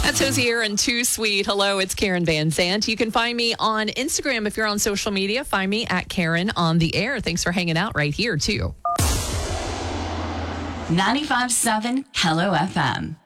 That's Hosier and Too Sweet. Hello, it's Karen Van Zandt. You can find me on Instagram if you're on social media. Find me at Karen on the Air. Thanks for hanging out right here, too. 95.7 Hello FM.